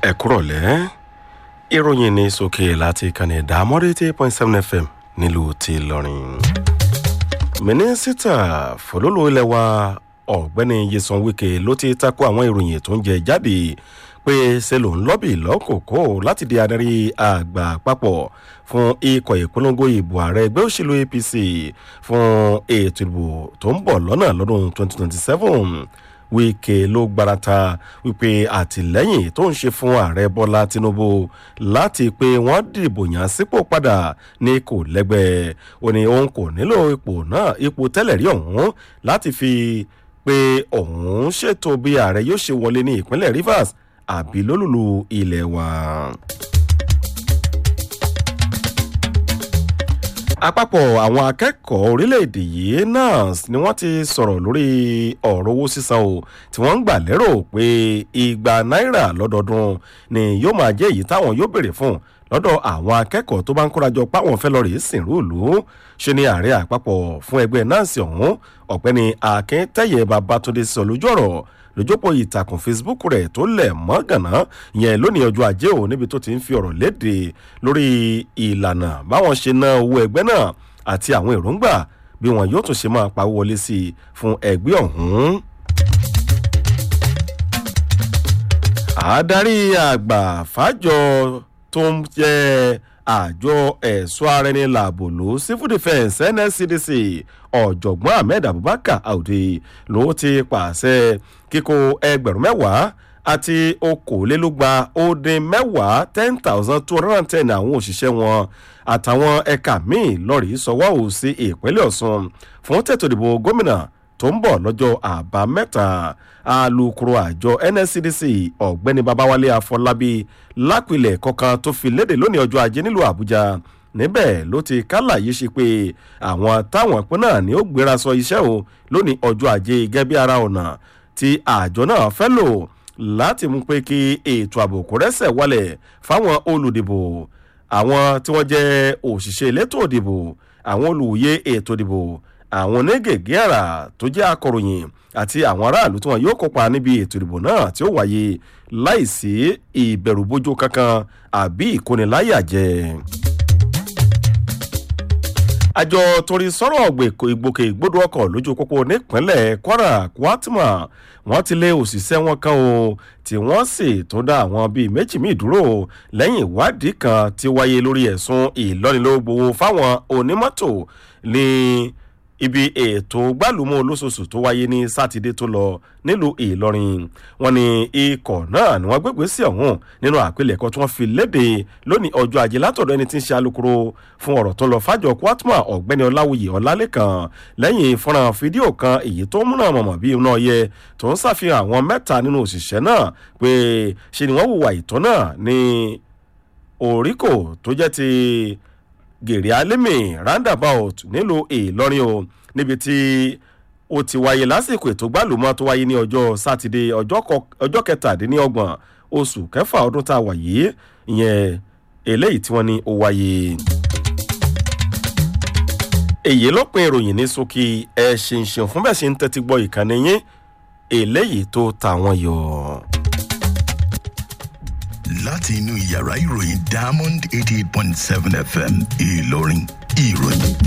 ẹ kúrọ̀lẹ́ ìròyìn ní sókè láti ìkànnì ìdámọ́rí 8.7 FM nílùú ti Ìlọrin. mínísítà fòlólò ilẹ̀ wa ọ̀gbẹ́ni Nyesom Wike ló ti tako àwọn ìròyìn tó ń jẹ jáde pé ṣe ló ń lọ́bì lọ́kòkò láti di adarí àgbà àpapọ̀ fún ikọ̀ ìpolongo ìbò ààrẹ ẹgbẹ́ òṣèlú APC fún ètò ìbò tó ń bọ̀ lọ́nà lọ́dún 2027. Wike ló gbarata wípé àtìlẹ́yìn tó ń ṣe fún ààrẹ Bọ́lá Tinubu láti pé wọ́n dìbò yàn sípò padà ní kò lẹ́gbẹ́. Ó ní òun kò nílò ipò tẹ́lẹ̀ rí ọ̀hún láti fi pé òun ṣètò bí ààrẹ yóò ṣe wọlé ní ìpínlẹ̀ Rivers àbí lólùlù ilẹ̀ wa. Àpapọ̀ àwọn akẹ́kọ̀ọ́ orílẹ̀-èdè yìí náà ni wọ́n ti sọ̀rọ̀ lórí ọ̀rọ̀ owó sísan o tí wọ́n ń gbà lérò pé $200 lọ́dọọdún ni yóò máa jẹ́ èyí táwọn yóò béèrè fún lọ́dọ̀ àwọn akẹ́kọ̀ọ́ tó bá ń kórajọ páwọn fẹ́ lọ rèé sìnrú ìlú. Ṣe ni ààrẹ àpapọ̀ fún ẹgbẹ́ náàsì ọ̀hún ọ̀gbẹ́ni Akíntẹ́yẹ Babátúndé sọ lójú ọ̀rọ̀ lójópọ̀ ìtàkùn Facebook rẹ̀ tó lẹ̀ mọ́ gànà yẹn lónìí ọjọ́ ajé ò níbi tó ti ń fi ọ̀rọ̀ léde lórí ìlànà báwọn ṣe ná owó ẹgbẹ́ náà àti àwọn èròǹgbà bí wọn yóò tún ṣe máa pawó wọlé sí i fún ẹgbẹ́ ọ̀hún. Adarí àgbà fàjọ tó ń jẹ́ àjọ ẹ̀ṣọ́ ara ẹni làbòlò civil defence NSCDC ọ̀jọ̀gbọ́n Ahmed Abubakar Aude ló ti pàṣẹ kíkó 10,000 àti okòólélúgba-ó-dín-mẹ́wàá 10,210 àwọn òṣìṣẹ́ wọn àtàwọn ẹ̀ka míì lọ́rí sọwọ́ ò sí ìpínlẹ̀ Ọ̀ṣun fún tètò ìdìbò gómìnà tó ń bọ̀ lọ́jọ́ àbámẹ́ta. Alukoro àjọ NSCDC ọ̀gbẹ́ni Babáwálé Afọlábí lápilẹ̀ kọ̀ọ̀kan tó fi léde lónìí ọjọ́ ajé nílùú Àbújá níbẹ̀ ló ti kálàyé ṣe pé àwọn táwọn ìpín náà ni ó gbéra sọ iṣẹ́ o lónìí ọjọ́ ajé gẹ́gẹ́ bí ara ọ̀nà tí àjọ náà fẹ́ lò láti mú pé kí ètò ààbò kó rẹ́sẹ̀ wálẹ̀ fáwọn olùdìbò, àwọn tí wọ́n jẹ́ òṣìṣẹ́ elétò òdìbò, àwọn olùwòye ètò ìdìbò, àwọn onígègé àrà tó jẹ́ akọ̀ròyìn àti àwọn aráàlú tí wọn yóò kópa níbi ètò ìdìbò náà tí ó wáyé láìsí ìbẹ̀rùbojo kankan àbí ìkóniláyàjẹ. Àjọ torí sọ̀rọ̀ ìgbòkègbodò ọkọ̀ lójú pópó nípínlẹ̀ Kwara Kwatima wọ́n ti lé òṣìṣẹ́ wọn kan o tí wọ́n sì tún dá àwọn bíi méjì míì dúró lẹ́yìn ìwádìí kan tí wáyé lórí ẹ̀sùn ìlọ́nilógbòwò fáwọn onímọ́tò ní ibi ètò gbálùmọ́ olóṣooṣù tó wáyé ní sátidé tó lọ nílùú Ìlọrin. Wọ́n ní ikọ̀ náà ni wọ́n gbégbé sí ọ̀hún nínú àpilẹ̀kọ tí wọ́n fi léde lónìí ọjọ́ ajé látọ̀dọ̀ ẹni tí ń ṣe alukoro fún ọ̀rọ̀ tó lọ fájọ Kwatma ọ̀gbẹ́ni Ọláwuyì Ọlálékan lẹ́yìn fọ́nrán fídíò kan èyí tó múná mọ̀mọ́ bí iná ọyẹ tó ń ṣàfihàn àwọn 3 nínú òṣìṣẹ́ náà pé ṣe ni wọ́n hùwà ìtọ́ náà ní oríkò tó jẹ́ ti Gèrè Alimi roundabout nílùú Ìlọrin o níbi tí ó ti wáyé lásìkò ètò gbálùmọ́ tó wáyé ní ọjọ́ sátidé ọjọ́ 27 oṣù kẹfà ọdún tá a wà yìí ìyẹn eléyìí tí wọ́n ní ó wáyé. Èyí ló pin ìròyìn ní ṣókí ẹ ṣeun fún bẹ́ẹ̀ ṣe ń tẹ́tí gbọ́ ìkànnì yín eléyìí tó ta wọ́n yọ. Láti inú yàrá ìròyìn Diamond 88.7 FM Ìlọrin ìròyìn